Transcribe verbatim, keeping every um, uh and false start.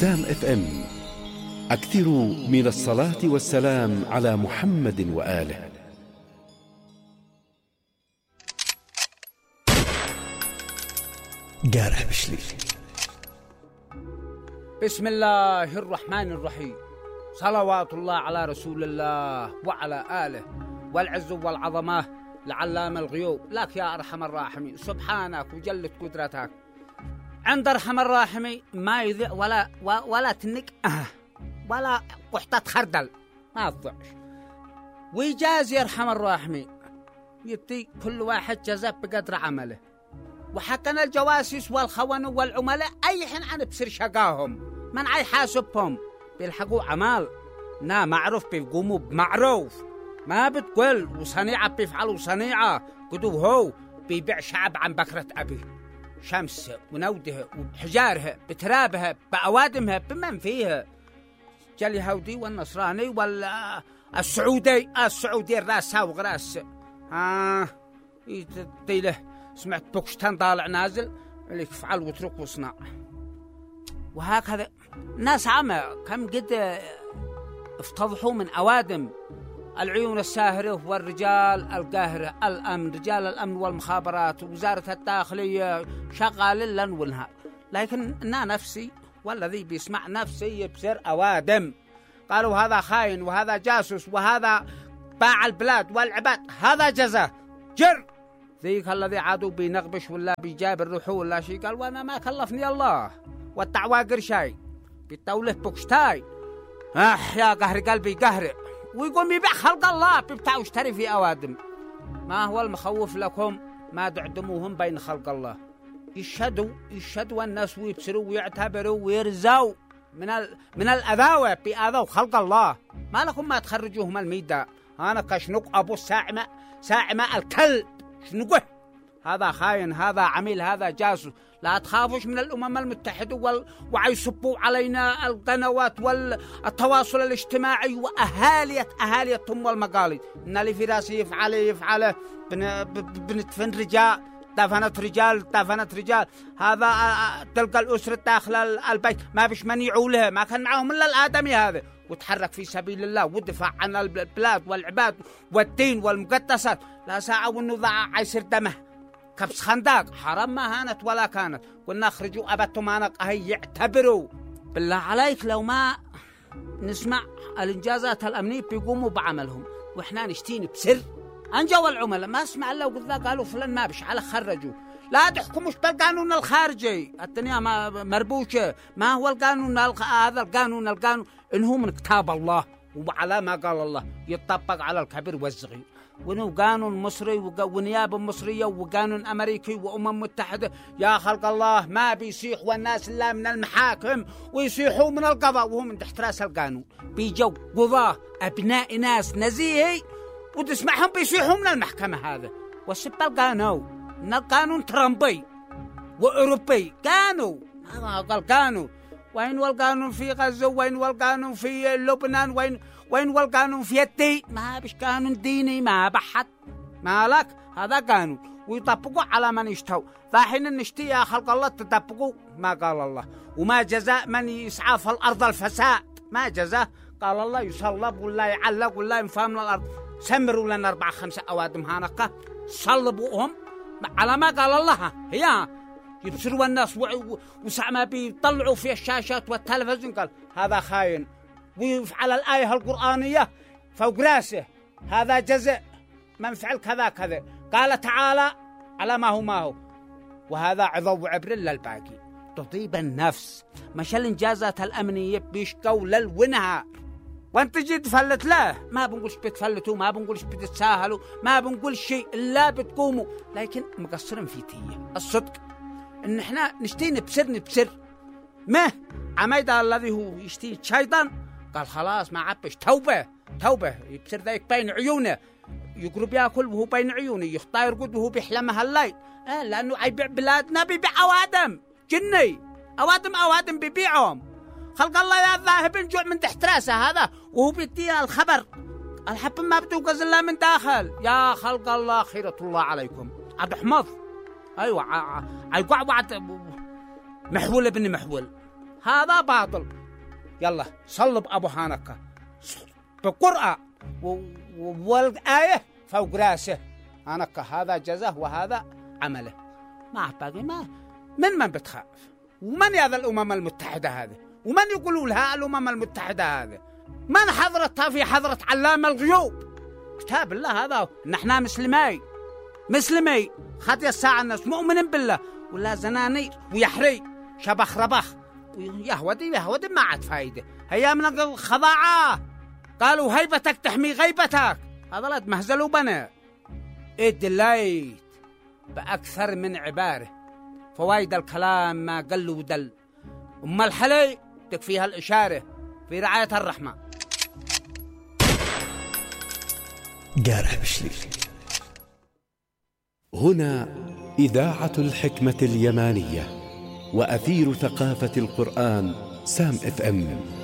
وسام اف ام. أكثروا من الصلاة والسلام على محمد وآله. قارح بشلي. بسم الله الرحمن الرحيم. صلوات الله على رسول الله وعلى آله والعز والعظمة لعلام الغيوب. لك يا أرحم الراحمين، سبحانك وجلت قدرتك. عند أرحم الراحمين ما يذع ولا ولا تنك أه ولا قحطة خردل ما تضعش، ويجازي أرحم الراحمين يدي كل واحد جزاء بقدر عمله. وحقنا الجواسيس والخونة والعملاء أي حين عن بسر شقاهم من عي حاسبهم بيلحقوا عمال نا معروف بيقوموا بمعروف، ما بتقول وصنيعة بيفعلوا صنيعة قدو هو بيبيع شعب عن بكرة أبيه، شمس ونودها وبحجارها بترابها بأوادمها بمن فيها، جالي هودي والنصراني والسعودي السعودي الراس وغراس آه يطيله. سمعت بوكشتان طالع نازل اللي يفعل واترك وصنع. وهكذا ناس عامة كم قد افتضحوا من أوادم العيون الساهرة والرجال القاهرة الأمن، رجال الأمن والمخابرات ووزارة الداخلية شغال ليلا ونهار، لكن أنا نفسي والذي بيسمع نفسي يبصر أوادم. قالوا هذا خاين وهذا جاسوس وهذا باع البلاد والعباد، هذا جزاه جر. ذيك الذي عادوا بينغبش ولا بيجابر روحه ولا شيء، قال وانا ما كلفني الله والتعواقر شاي بيتوله بوكشتاي اح يا قهر قلبي قهر، ويقوم يبيع خلق الله بيبتاع واشتري في اوادم. ما هو المخوف لكم ما تعدموهم بين خلق الله. يشهدوا يشهدوا الناس ويبصروا ويعتبروا ويرزوا من ال... من الاذاوه بأذوا خلق الله. ما لكم ما تخرجوهم الميدان. انا كشنق ابو الساعمه ساعمه الكلب شنقه، هذا خاين هذا عميل هذا جاسوس. لا تخافوش من الأمم المتحدة وال... وعيصبوا علينا القنوات والتواصل الاجتماعي وأهالية أهالية ثم والمقاليد إن اللي في راسي يفعله يفعله. بن... بنتفن رجال دفنت رجال دفنت رجال. هذا تلقى الأسرة داخل البيت ما فيش من يعولها، ما كان معهم إلا الآدمي هذا، وتحرك في سبيل الله ودفع عن البلاد والعباد والدين والمقدسات. لا ساعة وإنه ضاع يصير دمه كبس خندق حرام ما هانت ولا كانت. قلنا اخرجوا أبتم أنا قهي يعتبروا. بالله عليك لو ما نسمع الإنجازات الأمنية بيقوموا بعملهم وإحنا نشتين بسر أنجوا العملاء. ما اسمع الله وقذا قالوا فلان ما بش على خرجوا. لا تحكموش بالقانون الخارجي، الدنيا ما مربوشة. ما هو القانون هذا القانون القانون إنه من كتاب الله وعلى ما قال الله يطبق على الكبير والصغير، وإنه قانون مصري ونيابة مصرية وقانون أمريكي وأمم متحدة. يا خلق الله ما بيصيح والناس إلا من المحاكم ويصيحوا من القضاء وهم من تحت راس القانون. بيجوا قضاة أبناء ناس نزيهي وتسمعهم بيصيحوا من المحكمة هذا والسب القانون إن القانون ترامبي وأوروبي كانوا هذا قال قانون. وين والقانون في غزة؟ وين والقانون في لبنان؟ وين وين والقانون في الدين؟ ما بش قانون ديني ما بحد مالك، هذا قانون ويطبقوا على من يشتهوا. فحين نشتي يا خلق الله تطبقوا ما قال الله. وما جزاء من يسعى في الأرض الفساد، ما جزاء قال الله يصلب ولا يعلق ولا ينفى من الأرض. سمروا لنا أربعة خمسة أوادم هانقة صلبوهم على ما قال الله. هي يبصروا الناس وسع ما بيطلعوا في الشاشات والتلفزيون قال هذا خاين ويفعل الآية القرآنية فوق راسه هذا جزاء من فعل كذا كذا. قال تعالى على ما هو ما هو. وهذا عظو وعبر للباقي تطيب النفس. مش الإنجازات الأمنية بيشكوا ليل ونهار وانت جيت تفلت له. ما بنقولش بتفلتوا ما بنقولش بتتساهلوا ما بنقول شيء إلا بتقوموا، لكن مقصرين في تيه الصدق إن إحنا نشتين بسر نبسر. ما عميدة الذي هو يشتي شيطان قال خلاص ما عبش توبة توبة يبسر ذيك بين عيونه يقرب ياكل وهو بين عيونه يخطى يرقد وهو بيحلمها الليل. آه لأنه يبيع بلادنا بيبيع أوادم جني أوادم أوادم بيبيعهم. خلق الله يا ذاهب جوع من تحت راسه هذا وهو بيدي الخبر الحب ما بتوقز الله من داخل. يا خلق الله خيرة الله عليكم. عبد حمض أيوة عيقع بعد محول ابن محول هذا باطل. يلا صلب أبو حنكة بالقرآن والآية فوق راسه حنكة، هذا جزاه وهذا عمله. ما باقي ما من من بتخاف؟ ومن هذا الأمم المتحدة هذه؟ ومن يقولوا لها الأمم المتحدة هذه؟ من حضرتها في حضرة علام الغيوب؟ كتاب الله هذا. نحن مسلمي مسلمي خطي الساعة الناس مؤمن بالله ولا زنانير ويحري شبخ ربخ يهودي يهودي ما عاد فايدة. هيا من الخضاعة قالوا هيبتك تحمي غيبتك. هذا لا تمهزلوا بنا ادليت بأكثر من عبارة. فوايد الكلام ما قل ودل. أم الحلي تكفيها الإشارة في رعاية الرحمة. قارح بشلي. هنا إذاعة الحكمة اليمانية وأثير ثقافة القرآن سام اف ام.